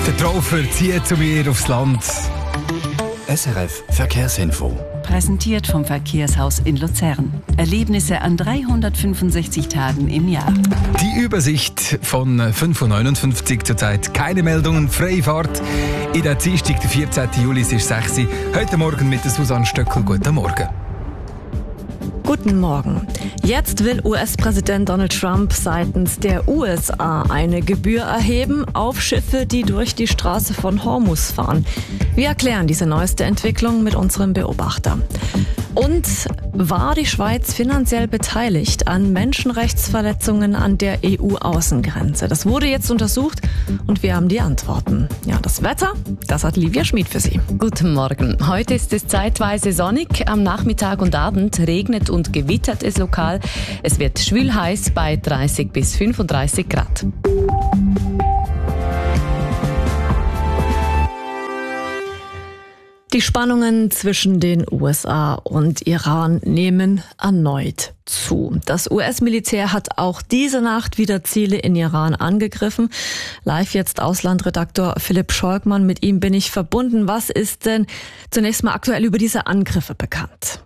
Der Traufer zieht zu mir aufs Land. SRF Verkehrsinfo. Präsentiert vom Verkehrshaus in Luzern. Erlebnisse an 365 Tagen im Jahr. Die Übersicht von 5.59 Uhr zurzeit. Keine Meldungen, Freifahrt. In der Dienstag, der 14. Juli, es ist 6 Uhr. Heute Morgen mit der Susanne Stöckel. Guten Morgen. Guten Morgen. Jetzt will US-Präsident Donald Trump seitens der USA eine Gebühr erheben auf Schiffe, die durch die Straße von Hormuz fahren. Wir erklären diese neueste Entwicklung mit unserem Beobachter. Und war die Schweiz finanziell beteiligt an Menschenrechtsverletzungen an der EU-Außengrenze? Das wurde jetzt untersucht und wir haben die Antworten. Ja, das Wetter, das hat Livia Schmid für Sie. Guten Morgen. Heute ist es zeitweise sonnig. Am Nachmittag und Abend regnet und gewittert es lokal. Es wird schwül heiß bei 30 bis 35 Grad. Die Spannungen zwischen den USA und Iran nehmen erneut zu. Das US-Militär hat auch diese Nacht wieder Ziele in Iran angegriffen. Live jetzt Auslandredaktor Philipp Scholkmann. Mit ihm bin ich verbunden. Was ist denn zunächst mal aktuell über diese Angriffe bekannt?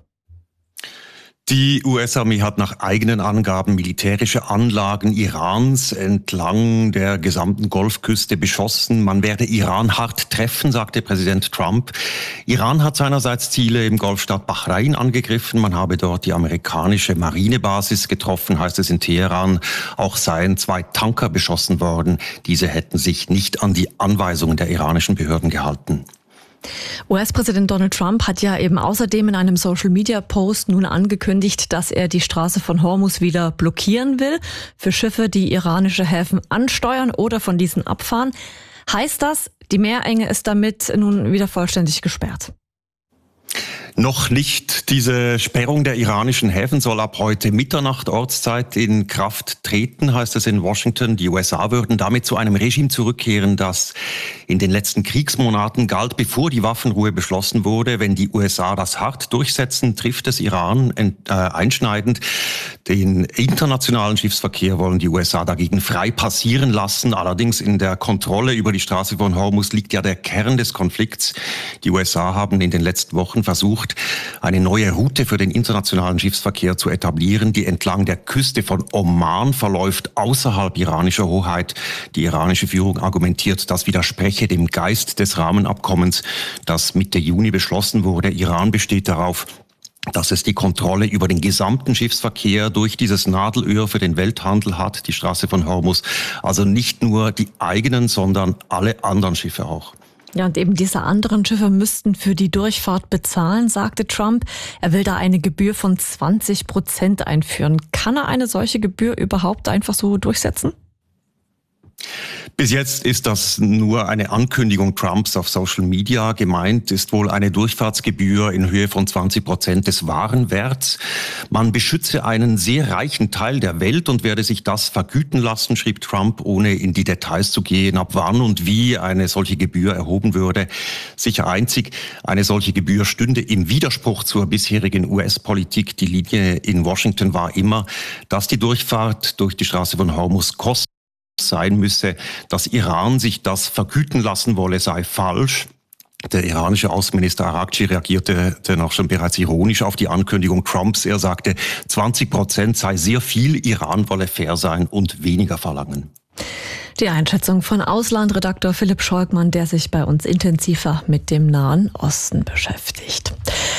Die US-Armee hat nach eigenen Angaben militärische Anlagen Irans entlang der gesamten Golfküste beschossen. Man werde Iran hart treffen, sagte Präsident Trump. Iran hat seinerseits Ziele im Golfstaat Bahrain angegriffen. Man habe dort die amerikanische Marinebasis getroffen, heißt es in Teheran. Auch seien 2 Tanker beschossen worden. Diese hätten sich nicht an die Anweisungen der iranischen Behörden gehalten. US-Präsident Donald Trump hat ja eben außerdem in einem Social-Media-Post nun angekündigt, dass er die Straße von Hormuz wieder blockieren will für Schiffe, die iranische Häfen ansteuern oder von diesen abfahren. Heißt das, die Meerenge ist damit nun wieder vollständig gesperrt? Noch nicht. Diese Sperrung der iranischen Häfen soll ab heute Mitternacht Ortszeit in Kraft treten, heißt es in Washington. Die USA würden damit zu einem Regime zurückkehren, das in den letzten Kriegsmonaten galt, bevor die Waffenruhe beschlossen wurde. Wenn die USA das hart durchsetzen, trifft es Iran einschneidend. Den internationalen Schiffsverkehr wollen die USA dagegen frei passieren lassen. Allerdings in der Kontrolle über die Straße von Hormuz liegt ja der Kern des Konflikts. Die USA haben in den letzten Wochen versucht, eine neue Route für den internationalen Schiffsverkehr zu etablieren, die entlang der Küste von Oman verläuft, außerhalb iranischer Hoheit. Die iranische Führung argumentiert, das widerspreche dem Geist des Rahmenabkommens, das Mitte Juni beschlossen wurde. Iran besteht darauf, dass es die Kontrolle über den gesamten Schiffsverkehr durch dieses Nadelöhr für den Welthandel hat, die Straße von Hormuz. Also nicht nur die eigenen, sondern alle anderen Schiffe auch. Ja, und eben diese anderen Schiffe müssten für die Durchfahrt bezahlen, sagte Trump. Er will da eine Gebühr von 20% einführen. Kann er eine solche Gebühr überhaupt einfach so durchsetzen? Bis jetzt ist das nur eine Ankündigung Trumps auf Social Media. Gemeint ist wohl eine Durchfahrtsgebühr in Höhe von 20% des Warenwerts. Man beschütze einen sehr reichen Teil der Welt und werde sich das vergüten lassen, schrieb Trump, ohne in die Details zu gehen, ab wann und wie eine solche Gebühr erhoben würde. Sicher einzig, eine solche Gebühr stünde im Widerspruch zur bisherigen US-Politik. Die Linie in Washington war immer, dass die Durchfahrt durch die Straße von Hormuz kostenlos sein müsse. Dass Iran sich das vergüten lassen wolle, sei falsch. Der iranische Außenminister Araghchi reagierte dennoch schon bereits ironisch auf die Ankündigung Trumps. Er sagte, 20% sei sehr viel, Iran wolle fair sein und weniger verlangen. Die Einschätzung von Auslandredaktor Philipp Scholkmann, der sich bei uns intensiver mit dem Nahen Osten beschäftigt.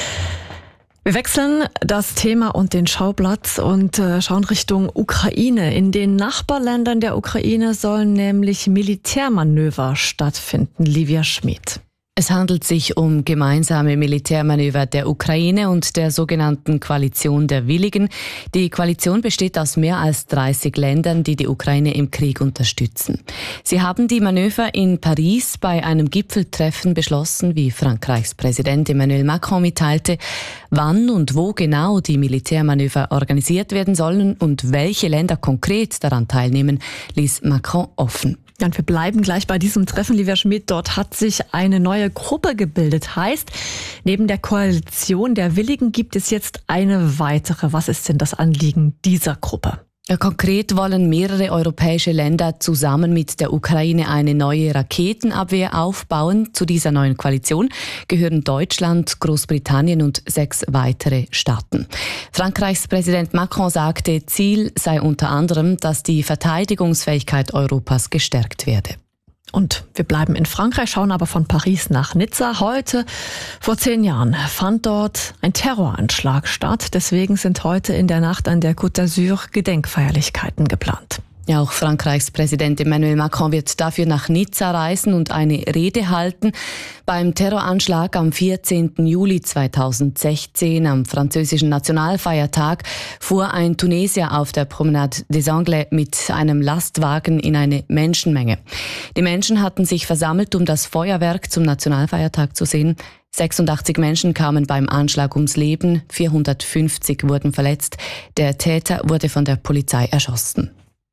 Wir wechseln das Thema und den Schauplatz und schauen Richtung Ukraine. In den Nachbarländern der Ukraine sollen nämlich Militärmanöver stattfinden. Livia Schmid. Es handelt sich um gemeinsame Militärmanöver der Ukraine und der sogenannten Koalition der Willigen. Die Koalition besteht aus mehr als 30 Ländern, die die Ukraine im Krieg unterstützen. Sie haben die Manöver in Paris bei einem Gipfeltreffen beschlossen, wie Frankreichs Präsident Emmanuel Macron mitteilte. Wann und wo genau die Militärmanöver organisiert werden sollen und welche Länder konkret daran teilnehmen, ließ Macron offen. Ja, und wir bleiben gleich bei diesem Treffen, Livia Schmid. Dort hat sich eine neue Gruppe gebildet. Heißt, neben der Koalition der Willigen gibt es jetzt eine weitere. Was ist denn das Anliegen dieser Gruppe? Ja, konkret wollen mehrere europäische Länder zusammen mit der Ukraine eine neue Raketenabwehr aufbauen. Zu dieser neuen Koalition gehören Deutschland, Großbritannien und 6 weitere Staaten. Frankreichs Präsident Macron sagte, Ziel sei unter anderem, dass die Verteidigungsfähigkeit Europas gestärkt werde. Und wir bleiben in Frankreich, schauen aber von Paris nach Nizza. Heute, vor 10 Jahren, fand dort ein Terroranschlag statt. Deswegen sind heute in der Nacht an der Côte d'Azur Gedenkfeierlichkeiten geplant. Ja, auch Frankreichs Präsident Emmanuel Macron wird dafür nach Nizza reisen und eine Rede halten. Beim Terroranschlag am 14. Juli 2016, am französischen Nationalfeiertag, fuhr ein Tunesier auf der Promenade des Anglais mit einem Lastwagen in eine Menschenmenge. Die Menschen hatten sich versammelt, um das Feuerwerk zum Nationalfeiertag zu sehen. 86 Menschen kamen beim Anschlag ums Leben, 450 wurden verletzt. Der Täter wurde von der Polizei erschossen.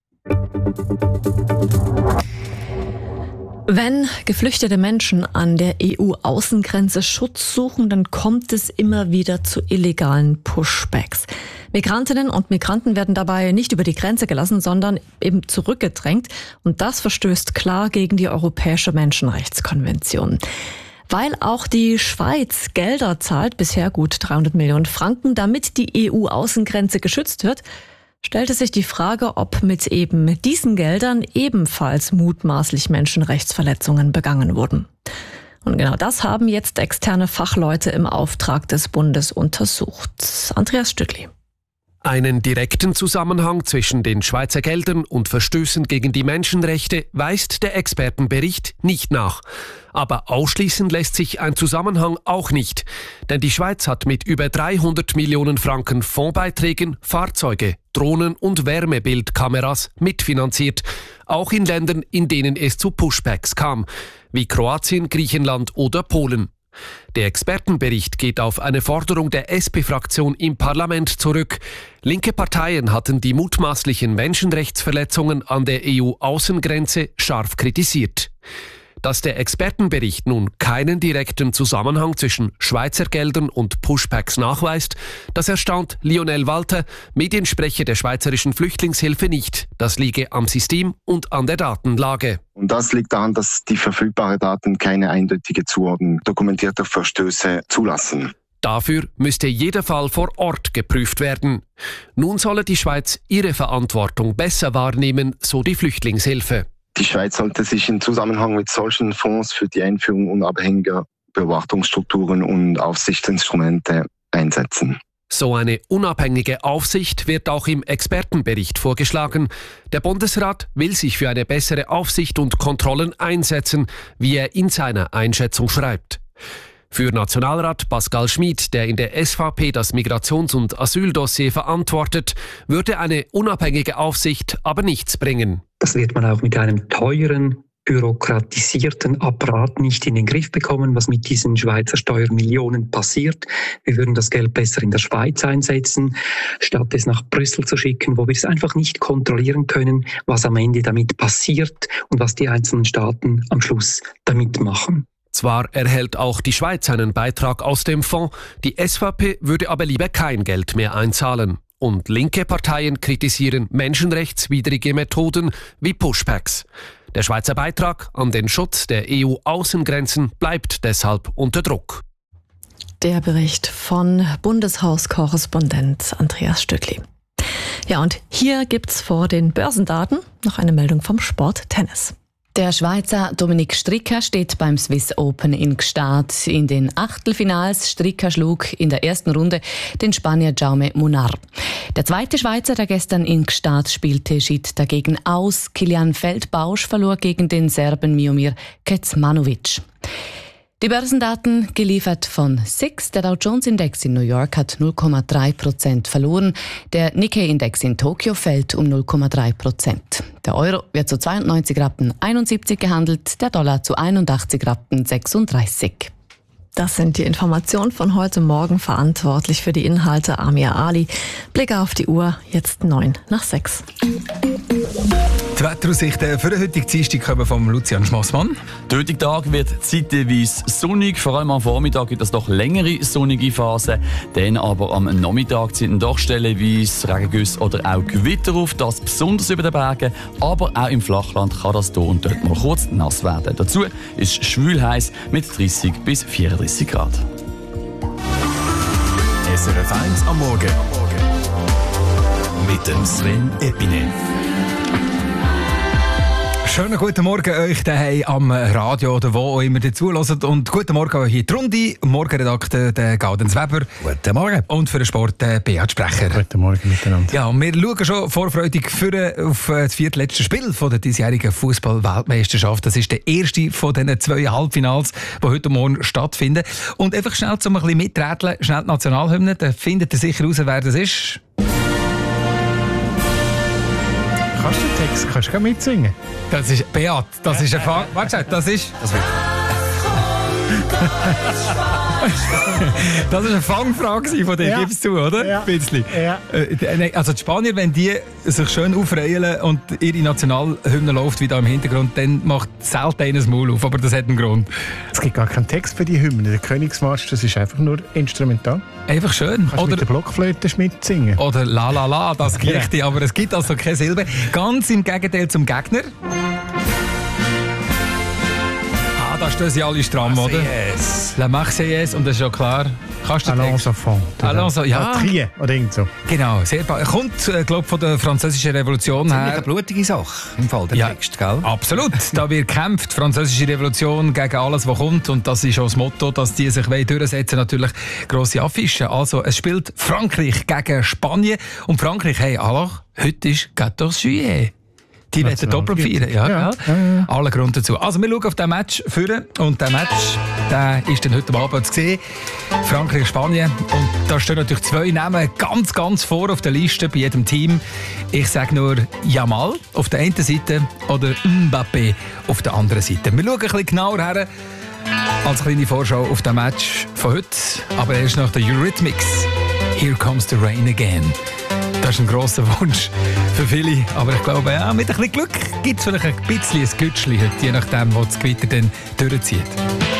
Wenn geflüchtete Menschen an der EU-Außengrenze Schutz suchen, dann kommt es immer wieder zu illegalen Pushbacks. Migrantinnen und Migranten werden dabei nicht über die Grenze gelassen, sondern eben zurückgedrängt. Und das verstößt klar gegen die Europäische Menschenrechtskonvention. Weil auch die Schweiz Gelder zahlt, bisher gut 300 Millionen Franken, damit die EU-Außengrenze geschützt wird, stellte sich die Frage, ob mit eben diesen Geldern ebenfalls mutmaßlich Menschenrechtsverletzungen begangen wurden. Und genau das haben jetzt externe Fachleute im Auftrag des Bundes untersucht. Andreas Stüttli. Einen direkten Zusammenhang zwischen den Schweizer Geldern und Verstößen gegen die Menschenrechte weist der Expertenbericht nicht nach. Aber ausschließen lässt sich ein Zusammenhang auch nicht. Denn die Schweiz hat mit über 300 Millionen Franken Fondsbeiträgen Fahrzeuge, Drohnen und Wärmebildkameras mitfinanziert. Auch in Ländern, in denen es zu Pushbacks kam, wie Kroatien, Griechenland oder Polen. Der Expertenbericht geht auf eine Forderung der SP-Fraktion im Parlament zurück. Linke Parteien hatten die mutmaßlichen Menschenrechtsverletzungen an der EU-Außengrenze scharf kritisiert. Dass der Expertenbericht nun keinen direkten Zusammenhang zwischen Schweizer Geldern und Pushbacks nachweist, das erstaunt Lionel Walter, Mediensprecher der Schweizerischen Flüchtlingshilfe nicht. Das liege am System und an der Datenlage. Und das liegt daran, dass die verfügbaren Daten keine eindeutige Zuordnung dokumentierter Verstöße zulassen. Dafür müsste jeder Fall vor Ort geprüft werden. Nun solle die Schweiz ihre Verantwortung besser wahrnehmen, so die Flüchtlingshilfe. Die Schweiz sollte sich im Zusammenhang mit solchen Fonds für die Einführung unabhängiger Beobachtungsstrukturen und Aufsichtsinstrumente einsetzen. So eine unabhängige Aufsicht wird auch im Expertenbericht vorgeschlagen. Der Bundesrat will sich für eine bessere Aufsicht und Kontrollen einsetzen, wie er in seiner Einschätzung schreibt. Für Nationalrat Pascal Schmid, der in der SVP das Migrations- und Asyldossier verantwortet, würde eine unabhängige Aufsicht aber nichts bringen. Das wird man auch mit einem teuren, bürokratisierten Apparat nicht in den Griff bekommen, was mit diesen Schweizer Steuermillionen passiert. Wir würden das Geld besser in der Schweiz einsetzen, statt es nach Brüssel zu schicken, wo wir es einfach nicht kontrollieren können, was am Ende damit passiert und was die einzelnen Staaten am Schluss damit machen. Zwar erhält auch die Schweiz einen Beitrag aus dem Fonds, die SVP würde aber lieber kein Geld mehr einzahlen. Und linke Parteien kritisieren menschenrechtswidrige Methoden wie Pushbacks. Der Schweizer Beitrag an den Schutz der EU-Außengrenzen bleibt deshalb unter Druck. Der Bericht von Bundeshauskorrespondent Andreas Stüttli. Ja, und hier gibt's vor den Börsendaten noch eine Meldung vom Sport Tennis. Der Schweizer Dominik Stricker steht beim Swiss Open in Gstaad in den Achtelfinals. Stricker schlug in der ersten Runde den Spanier Jaume Munar. Der zweite Schweizer, der gestern in Gstaad spielte, schied dagegen aus. Kilian Feldbausch verlor gegen den Serben Miomir Kecmanovic. Die Börsendaten geliefert von SIX. Der Dow Jones Index in New York hat 0,3% verloren. Der Nikkei-Index in Tokio fällt um 0,3%. Der Euro wird zu 92,71 Rappen gehandelt, der Dollar zu 81,36 Rappen. Das sind die Informationen von heute Morgen. Verantwortlich für die Inhalte Amir Ali. Blick auf die Uhr, jetzt 5:09. Wetteraussichten für den heutigen Dienstag kommen von Lucian Schmossmann. Der heutige Tag wird zeitweise sonnig, vor allem am Vormittag gibt es doch längere sonnige Phasen. Dann aber am Nachmittag ziehen doch stellenweise Regengüsse oder auch Gewitter auf, das besonders über den Bergen, aber auch im Flachland kann das hier und dort mal kurz nass werden. Dazu ist es schwül heiß mit 30 bis 34 Grad. SRF 1 am Morgen. Mit dem Sven Epine. Schönen guten Morgen euch daheim am Radio oder wo auch immer ihr zuhört. Und guten Morgen auch hier die Runde. Morgenredakteur Gaudens Weber. Guten Morgen. Und für den Sport Beat Sprecher. Guten Morgen miteinander. Ja, und wir schauen schon vorfreudig auf das viertletzte Spiel von der diesjährigen Fußball-Weltmeisterschaft. Das ist der erste von diesen 2 Halbfinals, die heute Morgen stattfinden. Und einfach schnell zum ein bisschen miträtseln, schnell die Nationalhymne, dann findet ihr sicher raus, wer das ist. Kannst du den Text kannst du mitsingen? Das ist Beat, das ist ein Fang. Warte, das ist. Das war eine Fangfrage von dir, gibst du, oder? Ja. Ein bisschen. Ja. Also die Spanier, wenn die sich schön aufreilen und ihre Nationalhymne läuft wieder im Hintergrund, dann macht selten einer das Maul auf, aber das hat einen Grund. Es gibt gar keinen Text für die Hymne. Der Königsmarsch, das ist einfach nur instrumental. Einfach schön. Kannst du mit der Blockflöte mitsingen. Oder La La La, das Gleiche, aber es gibt also keine Silbe. Ganz im Gegenteil zum Gegner. Da stehen sie alle stramm, oder? La Marseillaise, und das ist ja klar. Kannst du den Text? Alonso, ja. Trier oder irgend so. Genau, sehr kommt, glaube ich, von der französischen Revolution her. Eine blutige Sache im Fall der Text, gell? Absolut. Da wird gekämpft, die französische Revolution gegen alles, was kommt. Und das ist auch das Motto, dass die sich durchsetzen, natürlich grosse Affischen. Also, es spielt Frankreich gegen Spanien. Und Frankreich, hey, alors, heute ist 14 Juillet. Die werden doppelt feiern. Ja. Alle Grund dazu. Also wir schauen auf den Match führen. Und der Match, der ist dann heute Abend zu sehen. Frankreich-Spanien. Und da stehen natürlich 2 Namen ganz, ganz vor auf der Liste bei jedem Team. Ich sage nur Yamal auf der einen Seite oder Mbappé auf der anderen Seite. Wir schauen ein bisschen genauer her als kleine Vorschau auf den Match von heute. Aber erst nach der Eurythmics. Here comes the rain again. Das ist ein grosser Wunsch für viele. Aber ich glaube, ja, mit ein bisschen Glück gibt es vielleicht ein bisschen ein Gütschli heute, je nachdem, wo das Gewitter dann durchzieht.